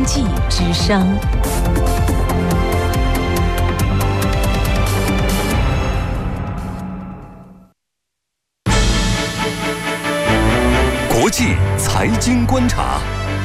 济之声。 国际财经观察，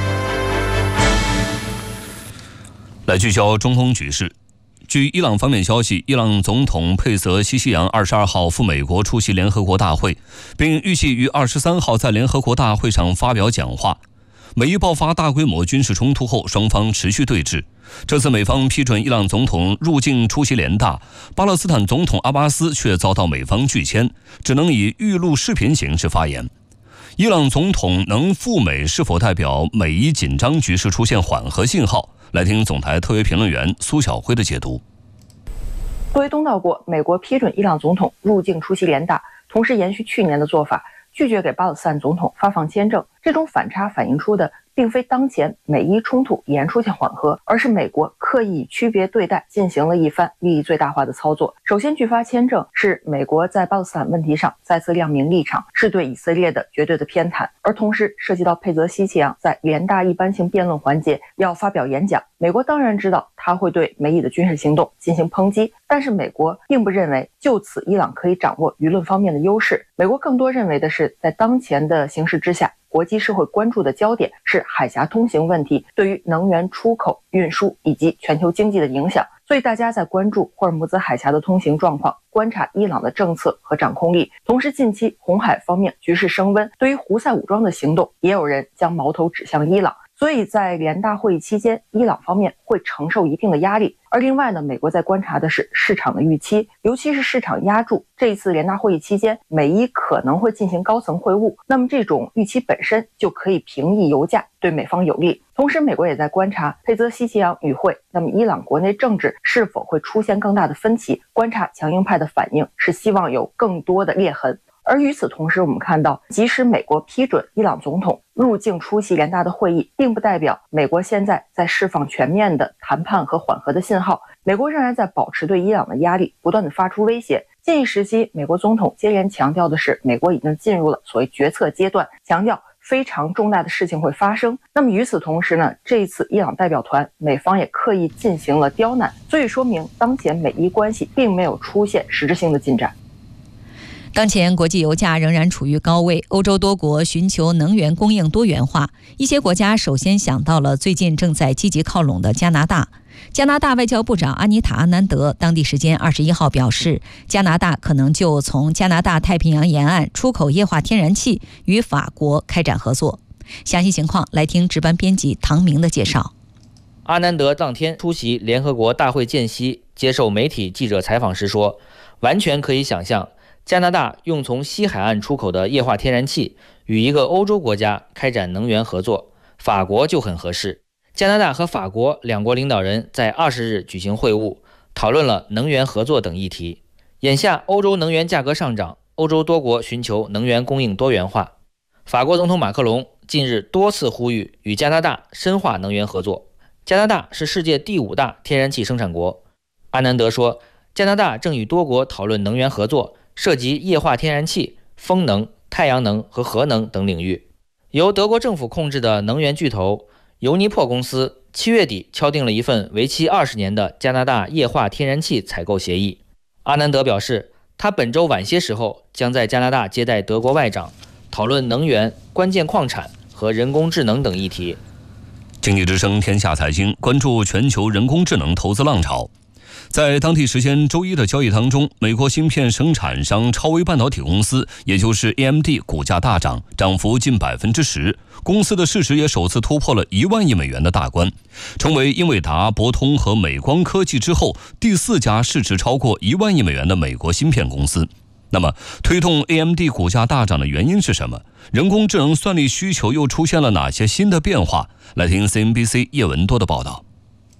来聚焦中东局势。据伊朗方面消息，伊朗总统佩泽西希扬22号赴美国出席联合国大会，并预计于23号在联合国大会上发表讲话。美伊爆发大规模军事冲突后，双方持续对峙。这次美方批准伊朗总统入境出席联大，巴勒斯坦总统阿巴斯却遭到美方拒签，只能以预录视频形式发言。伊朗总统能赴美是否代表美伊紧张局势出现缓和信号？来听总台特约评论员苏晓辉的解读。 作为东道国，美国批准伊朗总统入境出席联大，同时延续去年的做法，拒绝给巴勒斯坦总统发放签证。这种反差反映出的并非当前美伊冲突已然出现缓和，而是美国刻意区别对待进行了一番利益最大化的操作。首先拒发签证是美国在巴勒斯坦问题上再次亮明立场，是对以色列的绝对的偏袒，而同时涉及到佩泽西希扬在联大一般性辩论环节要发表演讲。美国当然知道他会对美以的军事行动进行抨击，但是美国并不认为就此伊朗可以掌握舆论方面的优势。美国更多认为的是，在当前的形势之下，国际社会关注的焦点是海峡通行问题对于能源出口、运输以及全球经济的影响，所以大家在关注霍尔木兹海峡的通行状况，观察伊朗的政策和掌控力。同时，近期红海方面局势升温，对于胡塞武装的行动，也有人将矛头指向伊朗。所以在联大会议期间，伊朗方面会承受一定的压力。而另外呢，美国在观察的是市场的预期，尤其是市场压注这一次联大会议期间，美伊可能会进行高层会晤，那么这种预期本身就可以平抑油价，对美方有利。同时，美国也在观察佩泽西希扬与会，那么伊朗国内政治是否会出现更大的分歧，观察强硬派的反应，是希望有更多的裂痕。而与此同时，我们看到，即使美国批准伊朗总统入境出席联大的会议，并不代表美国现在在释放全面的谈判和缓和的信号。美国仍然在保持对伊朗的压力，不断的发出威胁。近一时期，美国总统接连强调的是，美国已经进入了所谓决策阶段，强调非常重大的事情会发生。那么与此同时呢，这一次伊朗代表团，美方也刻意进行了刁难，所以说明当前美伊关系并没有出现实质性的进展。 当前国际油价仍然处于高位，欧洲多国寻求能源供应多元化，一些国家首先想到了最近正在积极靠拢的加拿大。加拿大外交部长阿妮塔·阿南德当地时间21号表示，加拿大可能就从加拿大太平洋沿岸出口液化天然气与法国开展合作。详细情况来听值班编辑唐明的介绍。 阿南德当天出席联合国大会间隙，接受媒体记者采访时说，完全可以想象加拿大用从西海岸出口的液化天然气与一个欧洲国家开展能源合作，法国就很合适。加拿大和法国两国领导人在20日举行会晤，讨论了能源合作等议题。眼下欧洲能源价格上涨，欧洲多国寻求能源供应多元化。法国总统马克龙近日多次呼吁与加拿大深化能源合作。加拿大是世界第5大天然气生产国。阿南德说，加拿大正与多国讨论能源合作，涉及液化天然气、风能、太阳能和核能等领域。由德国政府控制的能源巨头尤尼珀公司7月底敲定了一份为期20年的加拿大液化天然气采购协议。阿南德表示，他本周晚些时候将在加拿大接待德国外长，讨论能源、关键矿产和人工智能等议题。 经济之声天下财经关注全球人工智能投资浪潮。在当地时间周一的交易当中，美国芯片生产商超微半导体公司，也就是 AMD 股价大涨，涨幅近10%，公司的市值也首次突破了1万亿美元的大关，成为英伟达、博通和美光科技之后第4家市值超过1万亿美元的美国芯片公司。那么，推动 AMD 股价大涨的原因是什么？人工智能算力需求又出现了哪些新的变化？来听 CNBC 叶文多的报道。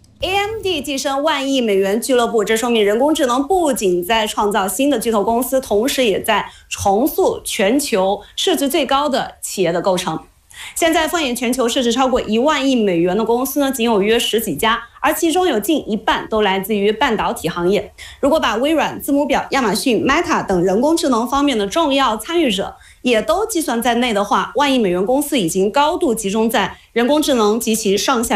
AMD 跻身万亿美元俱乐部，这说明人工智能不仅在创造新的巨头公司，同时也在重塑全球市值最高的企业的构成。现在放眼全球市值超过1万亿美元的公司呢，仅有约10几家，而其中有近一半都来自于半导体行业。如果把微软、字母表、亚马逊、Meta 等人工智能方面的重要参与者也都计算在内的话，万亿美元公司已经高度集中在人工智能及其上下